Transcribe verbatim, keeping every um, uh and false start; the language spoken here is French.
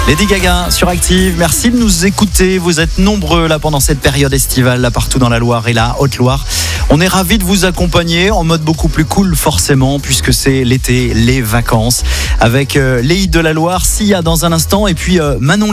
Lady Gaga sur Active, merci de nous écouter. Vous êtes nombreux là pendant cette période estivale, là partout dans la Loire et la Haute-Loire. On est ravis de vous accompagner en mode beaucoup plus cool forcément, puisque c'est l'été, les vacances, avec euh, les hits de la Loire, Sia dans un instant, et puis euh, Manon